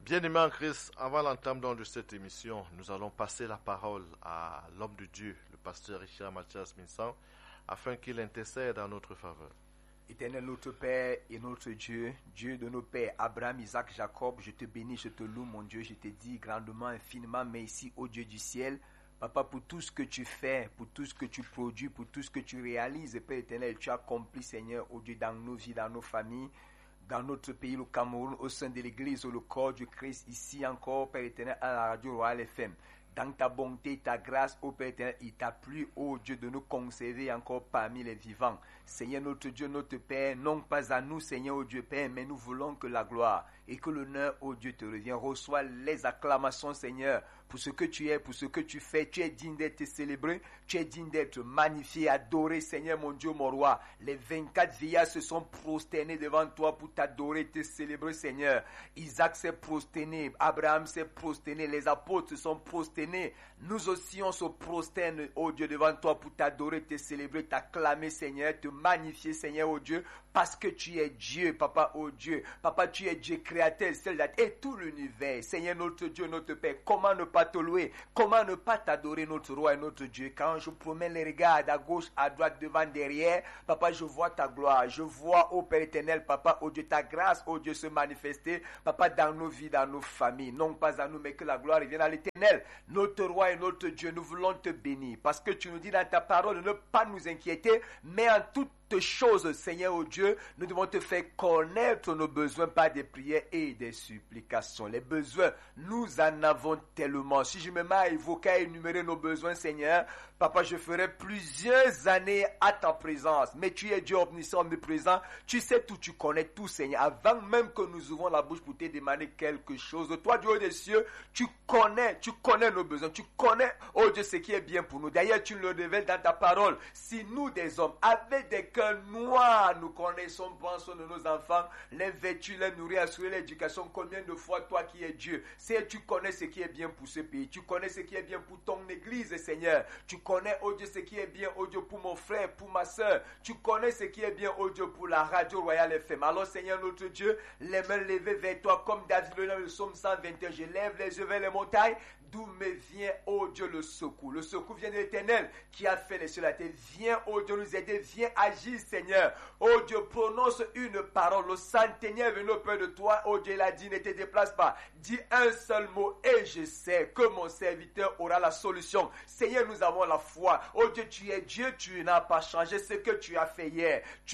Bien-aimés en Christ, avant l'entame de cette émission, nous allons passer la parole à l'homme de Dieu, le pasteur Richard Mathias Minsan, afin qu'il intercède en notre faveur. Éternel notre Père et notre Dieu, Dieu de nos pères, Abraham, Isaac, Jacob, je te bénis, je te loue, mon Dieu, je te dis grandement, infiniment, merci au Dieu du ciel, Papa, pour tout ce que tu fais, pour tout ce que tu produis, pour tout ce que tu réalises, Père éternel, tu as accompli, Seigneur, au Dieu, dans nos vies, dans nos familles, dans notre pays, le Cameroun, au sein de l'Église, au corps du Christ, ici encore, Père éternel, à la radio Royal FM. Dans ta bonté, ta grâce, ô Père éternel, il t'a plu, ô Dieu, de nous conserver encore parmi les vivants. Seigneur notre Dieu, notre Père, non pas à nous, Seigneur, ô Dieu Père, mais nous voulons que la gloire et que l'honneur, ô Dieu, te revienne. Reçois les acclamations, Seigneur, pour ce que tu es, pour ce que tu fais. Tu es digne d'être célébré, tu es digne d'être magnifié, adoré, Seigneur, mon Dieu, mon roi. Les 24 vieillards se sont prosternés devant toi pour t'adorer, te célébrer, Seigneur. Isaac s'est prosterné, Abraham s'est prosterné, les apôtres se sont prosternés. Nous aussi on se prosterne, oh Dieu, devant toi pour t'adorer, te célébrer, t'acclamer, Seigneur, te magnifier, Seigneur, oh Dieu, parce que tu es Dieu, Papa, oh Dieu. Papa, tu es Dieu créateur, et tout l'univers. Seigneur, notre Dieu, notre Père, comment ne pas te louer, comment ne pas t'adorer, notre roi et notre Dieu. Quand je promène les regards à gauche, à droite, devant, derrière, Papa, je vois ta gloire, je vois, oh Père éternel, Papa, oh Dieu, ta grâce, oh Dieu, se manifester, Papa, dans nos vies, dans nos familles, non pas à nous, mais que la gloire revienne à l'éternel. Notre roi et notre Dieu, nous voulons te bénir, parce que tu nous dis dans ta parole de ne pas nous inquiéter, mais en toute choses, Seigneur, oh Dieu, nous devons te faire connaître nos besoins par des prières et des supplications. Les besoins, nous en avons tellement. Si je me mets à évoquer, à énumérer nos besoins, Seigneur, Papa, je ferai plusieurs années à ta présence. Mais tu es Dieu omniscient, omniprésent. Tu sais tout, tu connais tout, Seigneur. Avant même que nous ouvrons la bouche pour te demander quelque chose, toi, Dieu des cieux, tu connais nos besoins. Tu connais, oh Dieu, ce qui est bien pour nous. D'ailleurs, tu le révèles dans ta parole. Si nous, des hommes, avec des cœurs noirs, nous connaissons, pensons de nos enfants, les vêtus, les nourrir, assurer l'éducation, combien de fois, toi qui es Dieu, tu connais ce qui est bien pour ce pays. Tu connais ce qui est bien pour ton église, Seigneur. Tu connais, oh Dieu, ce qui est bien, oh Dieu, pour mon frère, pour ma soeur. Tu connais ce qui est bien, oh Dieu, pour la radio Royal FM. Alors, Seigneur, notre Dieu, les mains levées vers toi, comme David le dans le psaume 121. Je lève les yeux vers les montagnes, d'où me vient, oh Dieu, le secours. Le secours vient de l'Éternel qui a fait les cieux et la terre. Viens, oh Dieu, nous aider. Viens agir, Seigneur. Oh Dieu, prononce une parole. Le centenier est venu auprès de toi. Oh Dieu, il a dit, ne te déplace pas. Dis un seul mot et je sais que mon serviteur aura la solution. Seigneur, nous avons la foi. Oh Dieu, tu es Dieu, tu n'as pas changé ce que tu as fait hier. Tu